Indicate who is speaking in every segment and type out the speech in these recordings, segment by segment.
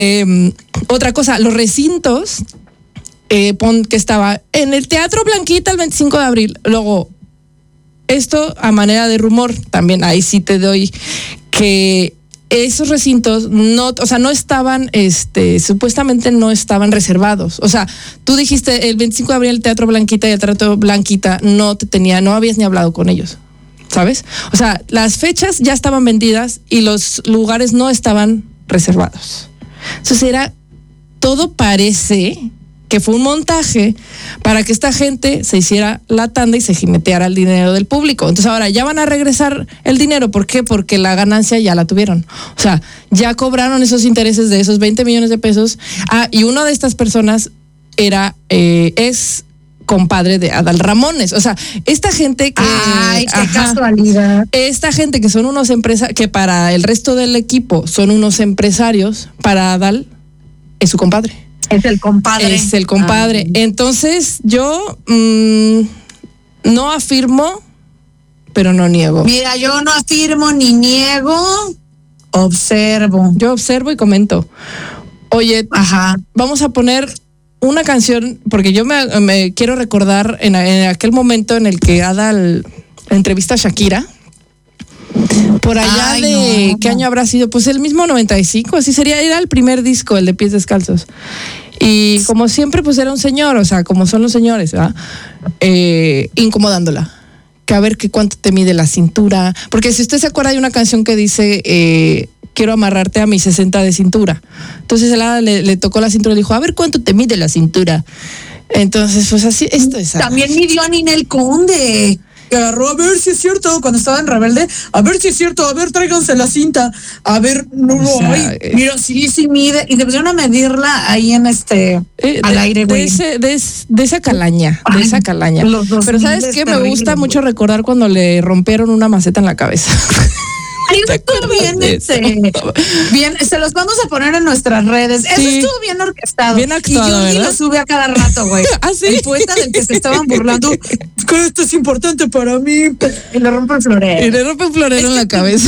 Speaker 1: Otra cosa, los recintos, que estaba en el Teatro Blanquita el 25 de abril. Luego, esto a manera de rumor, también ahí sí te doy que esos recintos no estaban, supuestamente no estaban reservados. O sea, tú dijiste el 25 de abril el Teatro Blanquita y el Teatro Blanquita no habías ni hablado con ellos, ¿sabes? O sea, las fechas ya estaban vendidas y los lugares no estaban reservados. Entonces todo parece que fue un montaje para que esta gente se hiciera la tanda y se jineteara el dinero del público. Entonces ahora ya van a regresar el dinero. ¿Por qué? Porque la ganancia ya la tuvieron. O sea, ya cobraron esos intereses de esos 20 millones de pesos. Y una de estas personas es compadre de Adal Ramones. O sea, esta gente que...
Speaker 2: ¡Ay, qué casualidad!
Speaker 1: Esta gente que son unos empresarios, que para el resto del equipo son unos empresarios, para Adal es su compadre.
Speaker 2: Es el compadre.
Speaker 1: Es el compadre. Entonces, yo no afirmo, pero no niego.
Speaker 2: Mira, yo no afirmo ni niego, observo.
Speaker 1: Yo observo y comento. Oye, vamos a poner una canción, porque yo me quiero recordar en aquel momento en el que Adal entrevista a Shakira. Por allá ¿qué año habrá sido? Pues el mismo 95, así era el primer disco, el de Pies Descalzos. Y como siempre, pues era un señor, o sea, como son los señores, ¿verdad? Incomodándola. Que a ver cuánto te mide la cintura. Porque si usted se acuerda, hay una canción que dice, quiero amarrarte a mi 60 de cintura. Entonces él le tocó la cintura y dijo, a ver cuánto te mide la cintura. Entonces, pues así, esto es...
Speaker 2: También midió a Ninel Conde. Que agarró, a ver si es cierto, cuando estaba en Rebelde, a ver si es cierto, a ver, tráiganse la cinta, a ver, mira, sí mide, y se pusieron a medirla ahí en al aire, güey.
Speaker 1: De esa calaña, Pero ¿sabes qué? Me gusta mucho recordar cuando le rompieron una maceta en la cabeza.
Speaker 2: Estuvo bien, se los vamos a poner en nuestras redes. Eso estuvo bien orquestado.
Speaker 1: Bien actuado,
Speaker 2: y
Speaker 1: ¿verdad?
Speaker 2: yo lo sube a cada rato, güey.
Speaker 1: ¿Sí?
Speaker 2: El poeta del que se estaban burlando. Que esto es importante para mí. Y le rompe el florero.
Speaker 1: En la cabeza.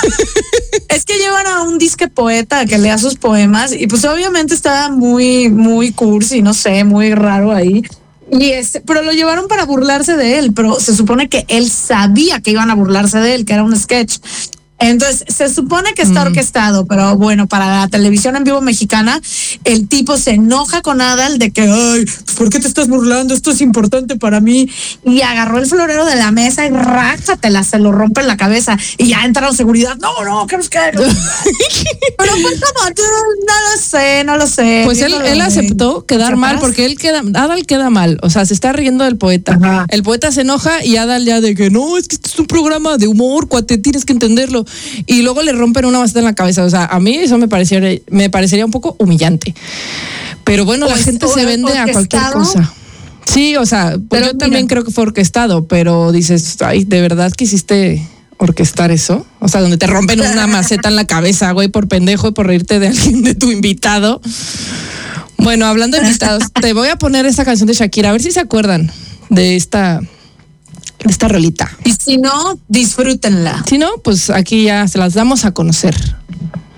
Speaker 2: Es que llevan a un disque poeta que lea sus poemas y pues obviamente estaba muy, muy cursi, no sé, muy raro ahí. Pero lo llevaron para burlarse de él, pero se supone que él sabía que iban a burlarse de él, que era un sketch. Entonces, se supone que está orquestado, pero bueno, para la televisión en vivo mexicana, el tipo se enoja con Adal de que, ay, ¿por qué te estás burlando? Esto es importante para mí. Y agarró el florero de la mesa y rácatela, se lo rompe en la cabeza. Y ya entraron seguridad. No, ¿qué nos queda? Pero pues como, no lo sé.
Speaker 1: Pues él aceptó quedar mal, porque Adal queda mal. O sea, se está riendo del poeta.
Speaker 2: Ajá.
Speaker 1: El poeta se enoja y Adal ya de que, no, es que este es un programa de humor, cuate, tienes que entenderlo. Y luego le rompen una maceta en la cabeza. O sea, a mí eso me parecería un poco humillante. Pero bueno, la gente se vende a cualquier cosa. Sí, o sea, pues yo también creo que fue orquestado, pero dices, ay, ¿de verdad quisiste orquestar eso? O sea, donde te rompen una maceta en la cabeza, güey, por pendejo y por reírte de alguien, de tu invitado. Bueno, hablando de invitados, te voy a poner esta canción de Shakira, a ver si se acuerdan de esta rolita.
Speaker 2: Y si no, disfrútenla.
Speaker 1: Si no, pues aquí ya se las damos a conocer.